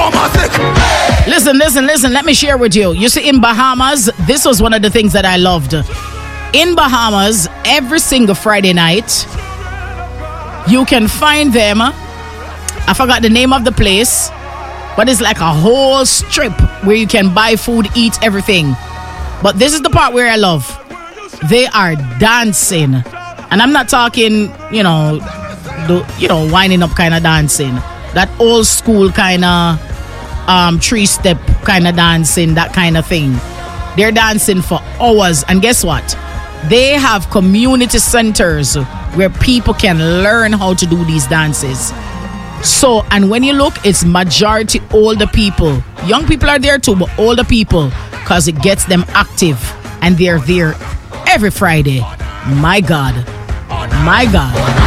Listen. Let me share with you. You see, in Bahamas, this was one of the things that I loved. In Bahamas, every single Friday night, you can find them. I forgot the name of the place, but it's like a whole strip where you can buy food, eat everything. But this is the part where I love. They are dancing. And I'm not talking, winding up kind of dancing. That old school kind of three-step kind of dancing, that kind of thing. They're dancing for hours. And guess what? They have community centers where people can learn how to do these dances. So, and when you look, it's majority older people. Young people are there too, but older people, because it gets them active. And they're there every Friday. My God.